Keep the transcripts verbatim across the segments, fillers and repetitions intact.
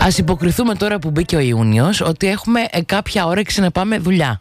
Ας υποκριθούμε τώρα που μπήκε ο Ιούνιος ότι έχουμε κάποια όρεξη να πάμε δουλειά.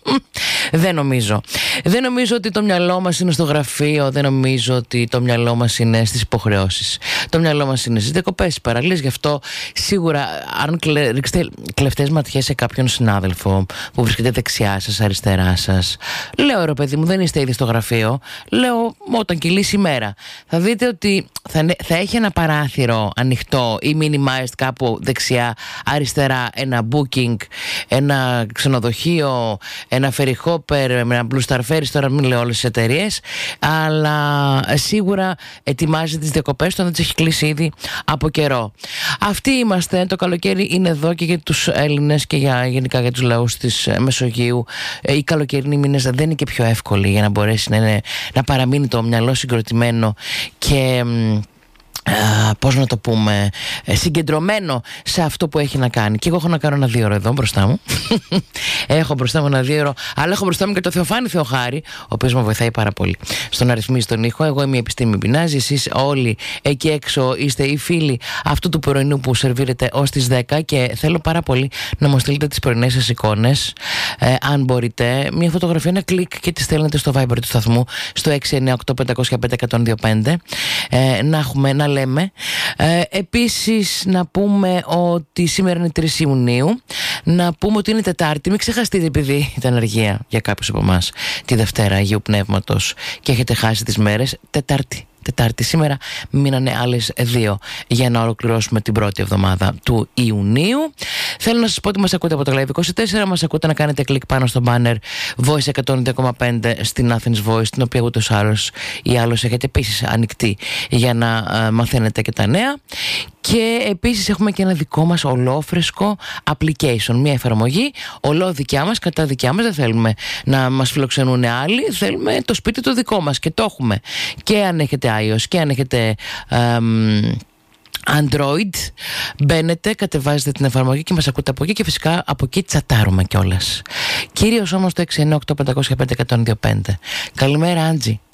Δεν νομίζω. Δεν νομίζω ότι το μυαλό μας είναι στο γραφείο, δεν νομίζω ότι το μυαλό μας είναι στις υποχρεώσεις. Το μυαλό μας είναι στις διακοπές, στις παραλίες. Γι' αυτό σίγουρα, αν κλε, ρίξετε κλεφτές ματιές σε κάποιον συνάδελφο που βρίσκεται δεξιά σας, αριστερά σας, λέω ρε παιδί μου, δεν είστε ήδη στο γραφείο. Λέω, όταν κυλήσει η μέρα, θα δείτε ότι θα, θα έχει ένα παράθυρο ανοιχτό ή minimized κάπου δεξιά, αριστερά, ένα booking, ένα ξενοδοχείο, ένα ferryhopper, ένα blue star ferry, τώρα μην λέω όλες τις εταιρείες, αλλά σίγουρα ετοιμάζει τις διακοπές του, αν δεν τις έχει κλείσει ήδη από καιρό. Αυτοί είμαστε, το καλοκαίρι είναι εδώ και για τους Έλληνες και για, γενικά για τους λαούς της Μεσογείου. Οι καλοκαιρινοί μήνες δεν είναι και πιο εύκολοι για να μπορέσει να, είναι, να παραμείνει το μυαλό συγκροτημένο και... Uh, πώς να το πούμε, συγκεντρωμένο σε αυτό που έχει να κάνει. Και εγώ έχω να κάνω ένα δύο ώρο εδώ μπροστά μου. Έχω μπροστά μου ένα δύο ώρο, αλλά έχω μπροστά μου και το Θεοφάνη Θεοχάρη, ο οποίος με βοηθάει πάρα πολύ στο να ρυθμίζει τον ήχο. Εγώ είμαι η επιστήμη πεινάζει. Εσείς όλοι εκεί έξω είστε οι φίλοι αυτού του πρωινού που σερβίρετε ως τις δέκα. Και θέλω πάρα πολύ να μου στείλετε τις πρωινές σας εικόνες, ε, αν μπορείτε. Μια φωτογραφία, ένα κλικ και τη στέλνετε στο Viber του σταθμού στο έξι εννιά οκτώ πέντε μηδέν πέντε ένα μηδέν δύο πέντε. ε, Να έχουμε να λέμε. Ε, επίσης να πούμε ότι σήμερα είναι τρεις Ιουνίου. Να πούμε ότι είναι Τετάρτη. Μην ξεχαστείτε, επειδή ήταν αργία για κάποιους από εμάς τη Δευτέρα Αγίου Πνεύματος και έχετε χάσει τις μέρες. Τετάρτη. Τετάρτη. Σήμερα μείνανε άλλες δύο για να ολοκληρώσουμε την πρώτη εβδομάδα του Ιουνίου. Θέλω να σας πω ότι μας ακούτε από το Live είκοσι τέσσερα, μας ακούτε να κάνετε κλικ πάνω στο banner Voice εκατόν δύο κόμμα πέντε στην Athens Voice, την οποία ούτως άλλως ή άλλως έχετε επίσης ανοιχτή για να uh, μαθαίνετε και τα νέα. Και επίσης έχουμε και ένα δικό μας ολόφρεσκο application, μια εφαρμογή ολό δικιά μας, κατά δικιά μας. Δεν θέλουμε να μας φιλοξενούν άλλοι, θέλουμε το σπίτι το δικό μας και το έχουμε. Και αν έχετε iOS και αν έχετε um, Android, μπαίνετε, κατεβάζετε την εφαρμογή και μας ακούτε από εκεί και φυσικά από εκεί τσατάρουμε κιόλας. Κυρίως όμως το έξι εννιά οκτώ πέντε μηδέν πέντε ένα μηδέν δύο πέντε. Καλημέρα Άντζη.